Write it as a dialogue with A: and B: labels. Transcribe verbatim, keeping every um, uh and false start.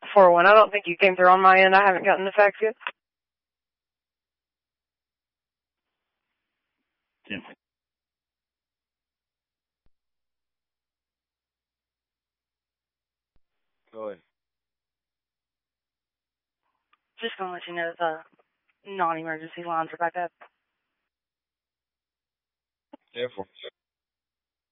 A: four one. I don't think you came through on my end. I haven't gotten the fax yet.
B: Yeah. Go ahead.
A: Just going to let you know that the non-emergency lines are back up.
B: Therefore.